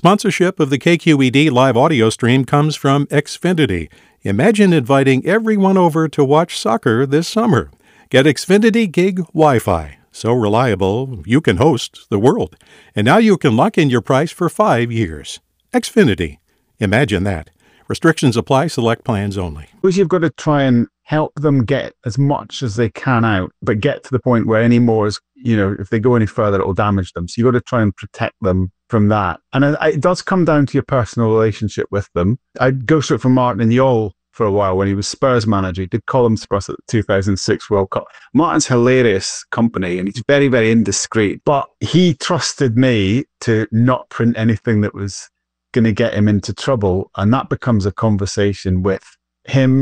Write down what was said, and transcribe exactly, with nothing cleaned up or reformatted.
Sponsorship of the K Q E D live audio stream comes from Xfinity. Imagine inviting everyone over to watch soccer this summer. Get Xfinity Gig Wi-Fi. So reliable, you can host the world. And now you can lock in your price for five years. Xfinity. Imagine that. Restrictions apply. Select plans only. Because you've got to try and help them get as much as they can out, but get to the point where any more is, you know, if they go any further, it will damage them. So you've got to try and protect them from that. And it, it does come down to your personal relationship with them. I'd go straight from Martin Jol for a while when he was Spurs manager. He did columns for us at the two thousand six World Cup. Martin's hilarious company and he's very, very indiscreet, but he trusted me to not print anything that was going to get him into trouble. And that becomes a conversation with him,